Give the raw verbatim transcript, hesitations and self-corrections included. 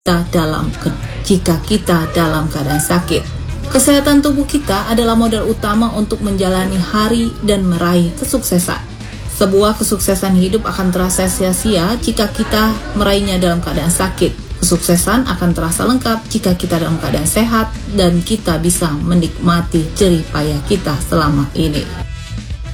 kita dalam jika kita dalam keadaan sakit. Kesehatan tubuh kita adalah modal utama untuk menjalani hari dan meraih kesuksesan. Sebuah kesuksesan hidup akan terasa sia-sia jika kita meraihnya dalam keadaan sakit. Kesuksesan akan terasa lengkap jika kita dalam keadaan sehat dan kita bisa menikmati jerih payah kita selama ini.